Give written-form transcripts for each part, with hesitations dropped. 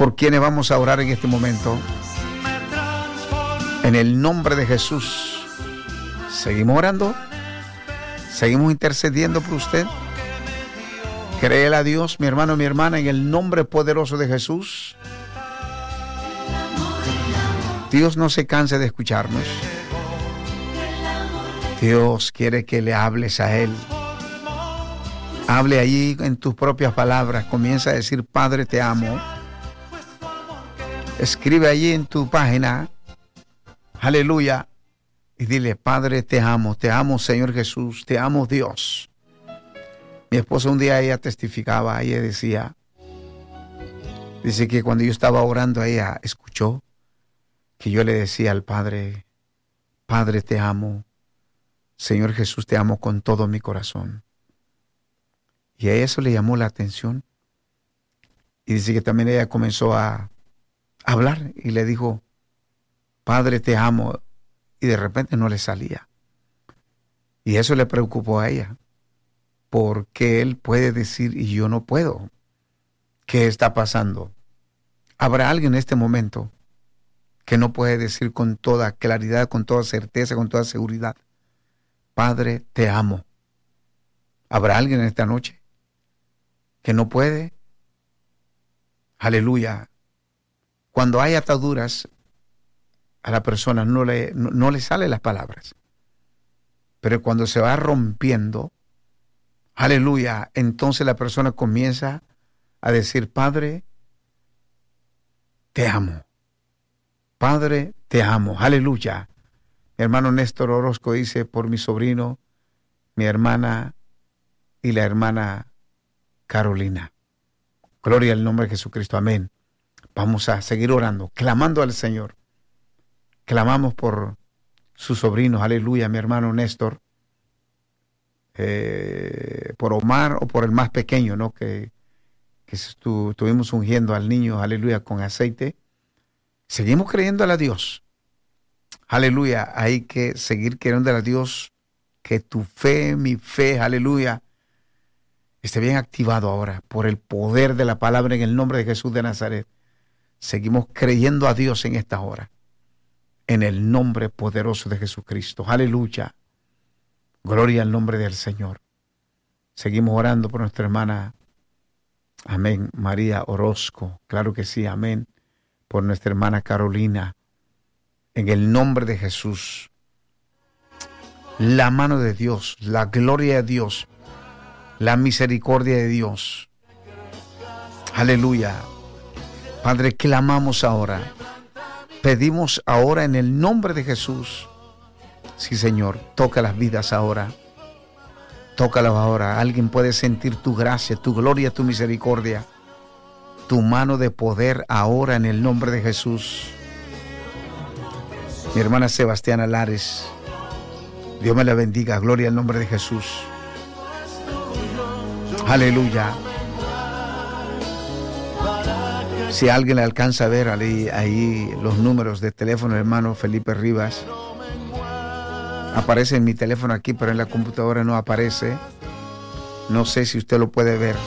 por quienes vamos a orar en este momento. En el nombre de Jesús, seguimos orando, seguimos intercediendo por usted. Créele a Dios, mi hermano, mi hermana, en el nombre poderoso de Jesús. Dios no se canse de escucharnos. Dios quiere que le hables a Él. Hable allí en tus propias palabras. Comienza a decir: Padre, te amo. Escribe allí en tu página, aleluya, y dile: Padre, te amo, Señor Jesús, te amo, Dios. Mi esposa un día, ella testificaba, ella dice que cuando yo estaba orando, ella escuchó que yo le decía al Padre: Padre, te amo, Señor Jesús, te amo con todo mi corazón. Y a eso le llamó la atención. Y dice que también ella comenzó a hablar y le dijo: Padre, te amo. Y de repente no le salía. Y eso le preocupó a ella. Porque él puede decir y yo no puedo. ¿Qué está pasando? ¿Habrá alguien en este momento que no puede decir con toda claridad, con toda certeza, con toda seguridad: Padre, te amo? ¿Habrá alguien en esta noche que no puede? Aleluya. Cuando hay ataduras, a la persona no le salen las palabras. Pero cuando se va rompiendo, aleluya, entonces la persona comienza a decir: Padre, te amo. Padre, te amo. Aleluya. Mi hermano Néstor Orozco dice: por mi sobrino, mi hermana y la hermana Carolina. Gloria al nombre de Jesucristo. Amén. Vamos a seguir orando, clamando al Señor. Clamamos por sus sobrinos, aleluya, mi hermano Néstor, por Omar o por el más pequeño, ¿no? Que estuvimos ungiendo al niño, aleluya, con aceite. Seguimos creyéndole a Dios. Aleluya, hay que seguir creyéndole a Dios, que tu fe, mi fe, aleluya, esté bien activado ahora por el poder de la palabra en el nombre de Jesús de Nazaret. Seguimos creyendo a Dios en esta hora, en el nombre poderoso de Jesucristo. Aleluya. Gloria al nombre del Señor. Seguimos orando por nuestra hermana, amén, María Orozco. Claro que sí, amén. Por nuestra hermana Carolina. En el nombre de Jesús. La mano de Dios, la gloria de Dios, la misericordia de Dios. Aleluya. Padre, clamamos ahora. Pedimos ahora en el nombre de Jesús. Sí, Señor, toca las vidas ahora. Tócalas ahora. Alguien puede sentir tu gracia, tu gloria, tu misericordia, tu mano de poder ahora en el nombre de Jesús. Mi hermana Sebastiana Lares, Dios me la bendiga. Gloria al nombre de Jesús. Aleluya. Si alguien le alcanza a ver ahí los números de teléfono, hermano Felipe Rivas. Aparece en mi teléfono aquí, pero en la computadora no aparece. No sé si usted lo puede ver.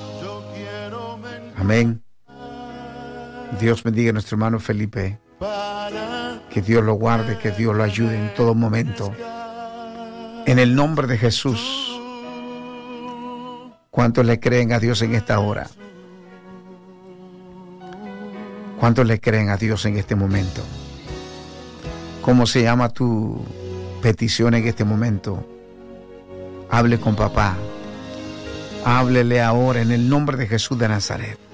Amén. Dios bendiga a nuestro hermano Felipe. Que Dios lo guarde, que Dios lo ayude en todo momento. En el nombre de Jesús. ¿Cuántos le creen a Dios en esta hora? ¿Cuántos le creen a Dios en este momento? ¿Cómo se llama tu petición en este momento? Hable con papá. Háblele ahora en el nombre de Jesús de Nazaret.